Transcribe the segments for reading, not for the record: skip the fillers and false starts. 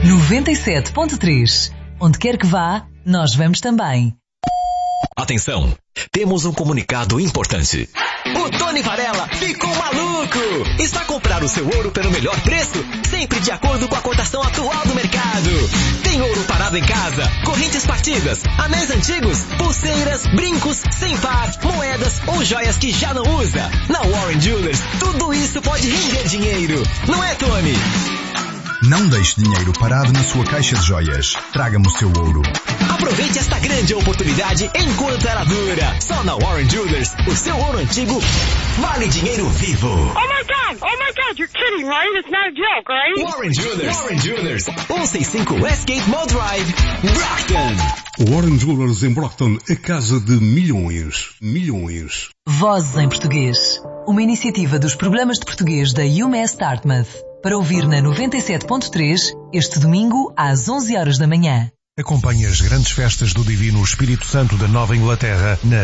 97.3. Onde quer que vá, nós vamos também. Atenção, temos um comunicado importante. O Tony Varela ficou maluco! Está a comprar o seu ouro pelo melhor preço, sempre de acordo com a cotação atual do mercado. Tem ouro parado em casa, correntes partidas, anéis antigos, pulseiras, brincos, sem par, moedas ou joias que já não usa. Na Warren Jewelers, tudo isso pode render dinheiro. Não é, Tony? Não deixe dinheiro parado na sua caixa de joias. Traga-me o seu ouro. Aproveite esta grande oportunidade enquanto ela dura. Só na Warren Jewelers, o seu ouro antigo vale dinheiro vivo. Oh my God, you're kidding, right? It's not a joke, right? Warren Jewelers, 165 Westgate Mall Drive, Brockton. Warren Jewelers em Brockton, a casa de milhões. Vozes em Português. Uma iniciativa dos programas de português da UMass Dartmouth. Para ouvir na 97.3, este domingo, às 11 horas da manhã. Acompanhe as grandes festas do Divino Espírito Santo da Nova Inglaterra na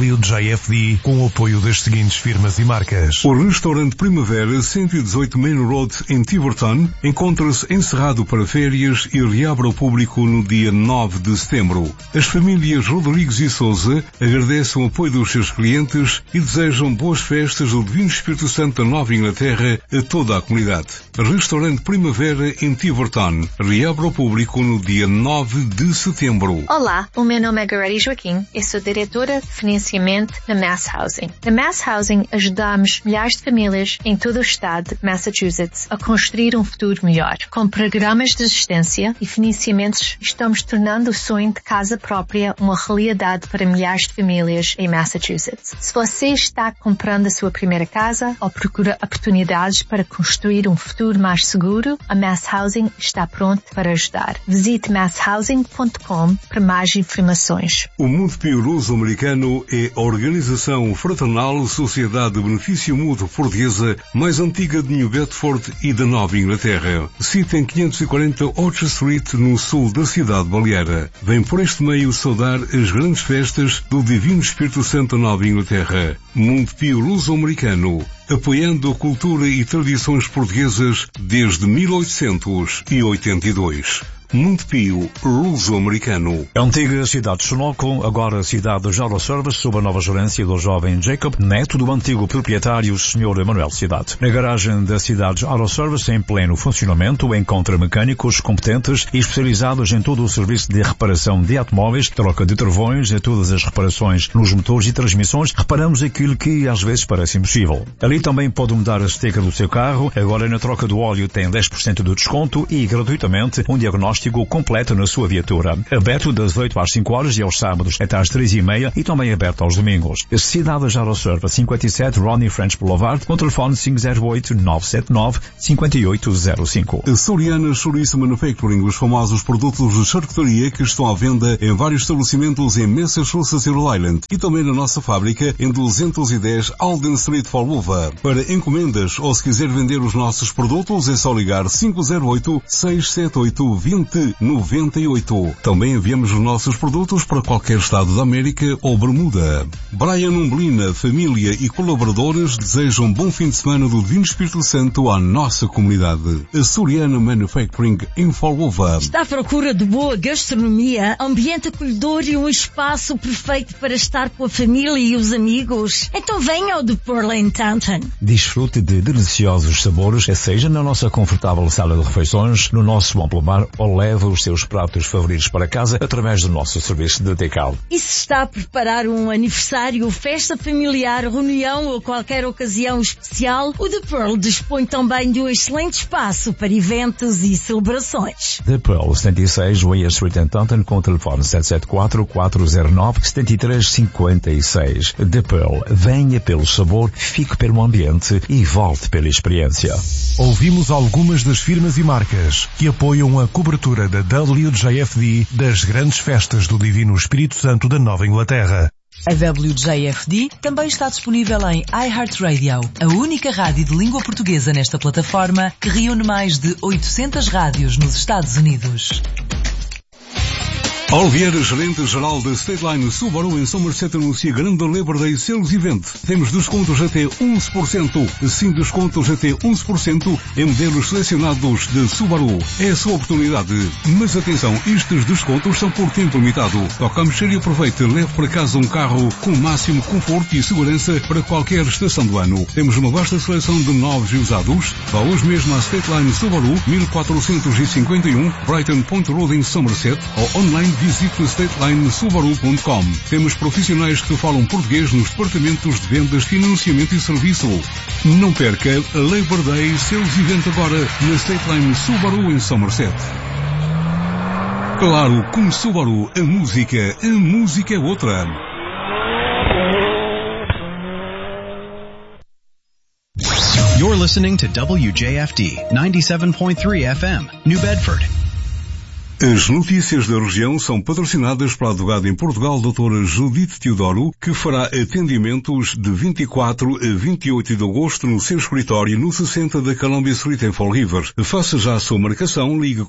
WJFD com o apoio das seguintes firmas e marcas. O restaurante Primavera 118 Main Road em Tiverton encontra-se encerrado para férias e reabre ao público no dia 9 de setembro. As famílias Rodrigues e Souza agradecem o apoio dos seus clientes e desejam boas festas do Divino Espírito Santo da Nova Inglaterra a toda a comunidade. Restaurante Primavera em Tiverton reabre ao público no dia 9 de setembro. Olá, o meu nome é Goretti Joaquim. Eu sou diretora de financiamento na Mass Housing. Na Mass Housing ajudamos milhares de famílias em todo o estado de Massachusetts a construir um futuro melhor. Com programas de assistência e financiamentos, estamos tornando o sonho de casa própria uma realidade para milhares de famílias em Massachusetts. Se você está comprando a sua primeira casa ou procura oportunidades para construir um futuro mais seguro, a Mass Housing está pronto para ajudar. Visite masshousing.com para mais informações. O Montepio Luso-Americano é a organização fraternal Sociedade de Benefício Mútuo Portuguesa mais antiga de New Bedford e da Nova Inglaterra. Sita em 540 Orchard Street, no sul da cidade baleara. Vem por este meio saudar as grandes festas do Divino Espírito Santo da Nova Inglaterra. Montepio Luso-Americano, apoiando a cultura e tradições portuguesas desde 1882. Montepio Luso-Americano. A antiga cidade de Sunoco, agora a cidade de Jaro Service, sob a nova gerência do jovem Jacob, neto do antigo proprietário, Sr. Emanuel Cidade. Na garagem da cidade de Jaro Service, em pleno funcionamento, encontra mecânicos competentes e especializados em todo o serviço de reparação de automóveis, troca de travões e todas as reparações nos motores e transmissões. Reparamos aquilo que às vezes parece impossível. Ali também pode mudar a sticker do seu carro. Agora na troca do óleo tem 10% de desconto e gratuitamente um diagnóstico completo na sua viatura. Aberto das 8 às 5 horas e aos sábados até às 3:30 e também aberto aos domingos. Cidade de Jaro Service, 57 Ronnie French Boulevard, com telefone 508-979-5805. A Soriana Chouriço Manufacturing, os famosos produtos de charcutaria que estão à venda em vários estabelecimentos em Massachusetts e Rhode Island e também na nossa fábrica em 210 Alden Street, Fall River. Para encomendas ou se quiser vender os nossos produtos é só ligar 508-678-2098. Também enviamos os nossos produtos para qualquer estado da América ou Bermuda. Brian Umblina, família e colaboradores desejam um bom fim de semana do Divino Espírito Santo à nossa comunidade. A Soriana Manufacturing em Fall River. Está à procura de boa gastronomia, ambiente acolhedor e um espaço perfeito para estar com a família e os amigos? Então venha ao The Pearl em Taunton. Desfrute de deliciosos sabores, seja na nossa confortável sala de refeições, no nosso amplo bar ou leva os seus pratos favoritos para casa através do nosso serviço de take-out. E se está a preparar um aniversário, festa familiar, reunião ou qualquer ocasião especial, o The Pearl dispõe também de um excelente espaço para eventos e celebrações. The Pearl, 76 Weir Street em Taunton, com o telefone 774-409-7356. The Pearl, venha pelo sabor, fique pelo ambiente e volte pela experiência. Ouvimos algumas das firmas e marcas que apoiam a cobertura da WJFD das grandes festas do Divino Espírito Santo da Nova Inglaterra. A WJFD também está disponível em iHeartRadio, a única rádio de língua portuguesa nesta plataforma que reúne mais de 800 rádios nos Estados Unidos. Oliveira, gerente-geral da State Line Subaru em Somerset, anuncia grande Labor Day Sales Event. Temos descontos até 11%. Sim, descontos até 11% em modelos selecionados de Subaru. É a sua oportunidade. Mas atenção, estes descontos são por tempo limitado. Toque a mexer e aproveite. Leve para casa um carro com o máximo conforto e segurança para qualquer estação do ano. Temos uma vasta seleção de novos e usados. Vá hoje mesmo à State Line Subaru, 1451 Brighton Point Road em Somerset, ou online visite statelinesubaru.com. Temos profissionais que falam português nos departamentos de vendas, financiamento e serviço. Não perca a Labor Day Sales Event agora na State Line Subaru em Somerset. Claro, com Subaru, a música é outra. You're listening to WJFD 97.3 FM, New Bedford. As notícias da região são patrocinadas pela advogada em Portugal, doutora Judite Teodoro, que fará atendimentos de 24 a 28 de agosto no seu escritório no 60 da Columbia Street em Fall River. Faça já a sua marcação, ligue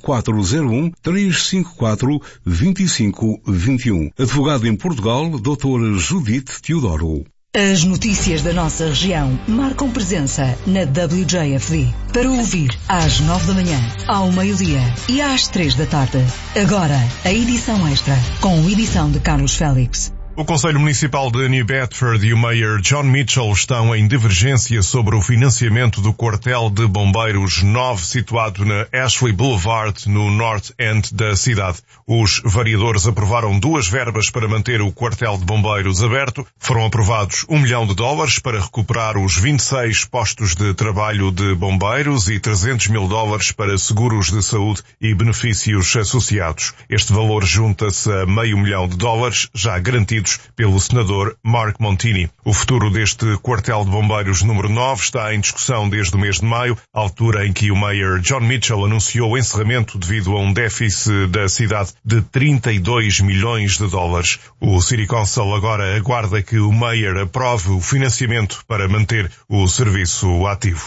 401-354-2521. Advogada em Portugal, doutora Judite Teodoro. As notícias da nossa região marcam presença na WJFD. Para ouvir às 9 da manhã, ao meio-dia e às 3 da tarde. Agora, a edição extra, com edição de Carlos Félix. O Conselho Municipal de New Bedford e o Mayor John Mitchell estão em divergência sobre o financiamento do quartel de bombeiros 9 situado na Ashley Boulevard, no North End da cidade. Os vereadores aprovaram 2 verbas para manter o quartel de bombeiros aberto. Foram aprovados $1 milhão para recuperar os 26 postos de trabalho de bombeiros e $300 mil para seguros de saúde e benefícios associados. Este valor junta-se a $500 mil já garantido pelo senador Mark Montini. O futuro deste quartel de bombeiros número 9 está em discussão desde o mês de maio, altura em que o Mayor John Mitchell anunciou o encerramento devido a um déficit da cidade de $32 milhões. O City Council agora aguarda que o Mayor aprove o financiamento para manter o serviço ativo.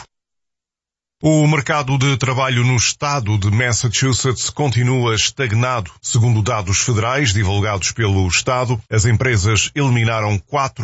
O mercado de trabalho no estado de Massachusetts continua estagnado. Segundo dados federais divulgados pelo estado, as empresas eliminaram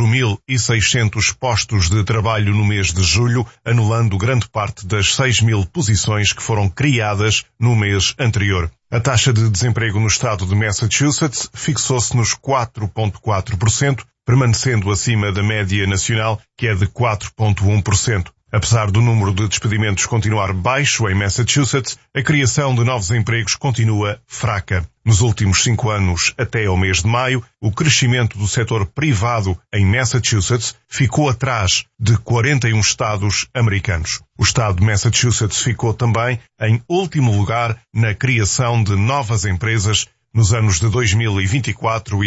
4.600 postos de trabalho no mês de julho, anulando grande parte das 6.000 posições que foram criadas no mês anterior. A taxa de desemprego no estado de Massachusetts fixou-se nos 4,4%, permanecendo acima da média nacional, que é de 4,1%. Apesar do número de despedimentos continuar baixo em Massachusetts, a criação de novos empregos continua fraca. Nos últimos 5 anos, até ao mês de maio, o crescimento do setor privado em Massachusetts ficou atrás de 41 estados americanos. O estado de Massachusetts ficou também em último lugar na criação de novas empresas nos anos de 2024 e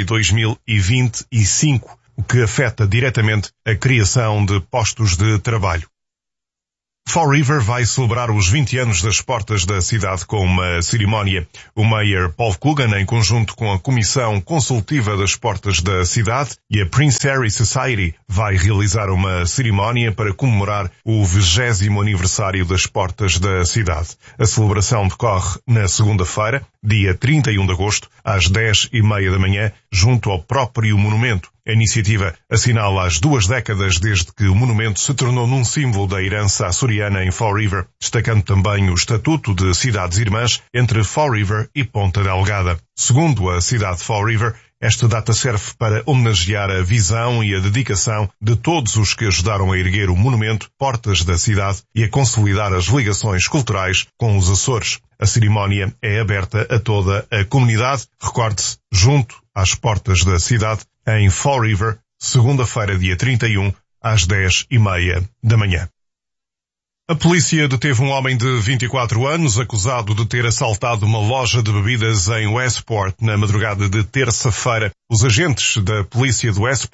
2025, o que afeta diretamente a criação de postos de trabalho. Fall River vai celebrar os 20 anos das portas da cidade com uma cerimónia. O Mayor Paul Coogan, em conjunto com a Comissão Consultiva das Portas da cidade e a Prince Harry Society, vai realizar uma cerimónia para comemorar o 20º aniversário das portas da cidade. A celebração decorre na segunda-feira, dia 31 de agosto, às 10h30 da manhã, junto ao próprio monumento. A iniciativa assinala as 2 décadas desde que o monumento se tornou num símbolo da herança açoriana em Fall River, destacando também o estatuto de cidades irmãs entre Fall River e Ponta Delgada. Segundo a cidade de Fall River, esta data serve para homenagear a visão e a dedicação de todos os que ajudaram a erguer o monumento Portas da Cidade e a consolidar as ligações culturais com os Açores. A cerimónia é aberta a toda a comunidade. Recorde-se, junto às portas da cidade, em Fall River, segunda-feira, dia 31, às 10h30 da manhã. A polícia deteve um homem de 24 anos acusado de ter assaltado uma loja de bebidas em Westport na madrugada de terça-feira. Os agentes da polícia de Westport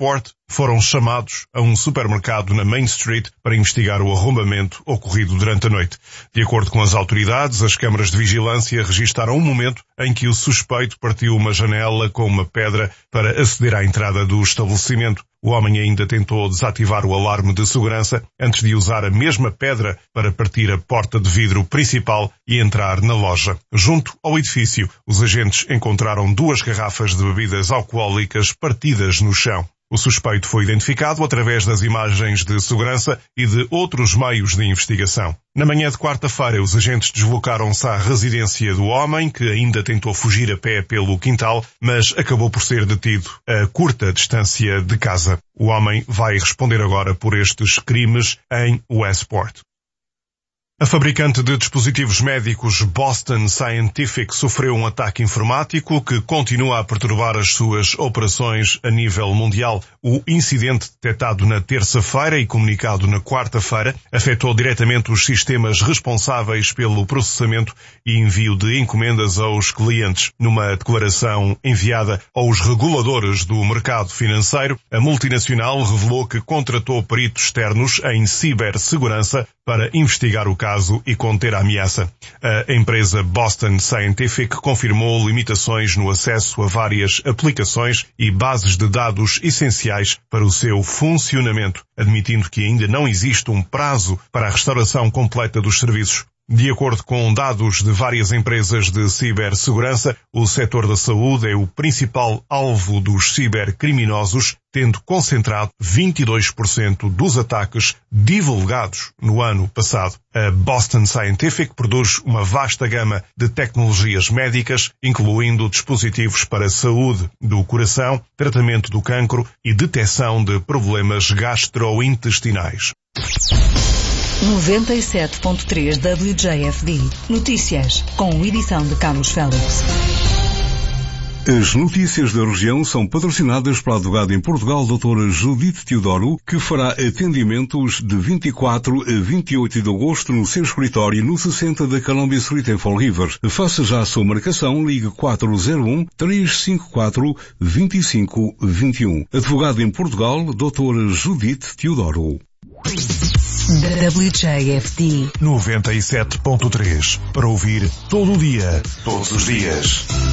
foram chamados a um supermercado na Main Street para investigar o arrombamento ocorrido durante a noite. De acordo com as autoridades, as câmaras de vigilância registaram um momento em que o suspeito partiu uma janela com uma pedra para aceder à entrada do estabelecimento. O homem ainda tentou desativar o alarme de segurança antes de usar a mesma pedra para partir a porta de vidro principal e entrar na loja. Junto ao edifício, os agentes encontraram 2 garrafas de bebidas alcoólicas partidas no chão. O suspeito foi identificado através das imagens de segurança e de outros meios de investigação. Na manhã de quarta-feira, os agentes deslocaram-se à residência do homem, que ainda tentou fugir a pé pelo quintal, mas acabou por ser detido a curta distância de casa. O homem vai responder agora por estes crimes em Westport. A fabricante de dispositivos médicos Boston Scientific sofreu um ataque informático que continua a perturbar as suas operações a nível mundial. O incidente, detectado na terça-feira e comunicado na quarta-feira, afetou diretamente os sistemas responsáveis pelo processamento e envio de encomendas aos clientes. Numa declaração enviada aos reguladores do mercado financeiro, a multinacional revelou que contratou peritos externos em cibersegurança para investigar o caso e conter a ameaça. A empresa Boston Scientific confirmou limitações no acesso a várias aplicações e bases de dados essenciais para o seu funcionamento, admitindo que ainda não existe um prazo para a restauração completa dos serviços. De acordo com dados de várias empresas de cibersegurança, o setor da saúde é o principal alvo dos cibercriminosos, tendo concentrado 22% dos ataques divulgados no ano passado. A Boston Scientific produz uma vasta gama de tecnologias médicas, incluindo dispositivos para a saúde do coração, tratamento do cancro e detecção de problemas gastrointestinais. 97.3 WJFD. Notícias, com edição de Carlos Félix. As notícias da região são patrocinadas pela advogada em Portugal, doutora Judite Teodoro, que fará atendimentos de 24 a 28 de agosto no seu escritório no 60 da Columbia Street em Fall River. Faça já a sua marcação, ligue 401-354-2521. Advogada em Portugal, doutora Judite Teodoro. WJFD 97.3 para ouvir todo o dia, todos os dias.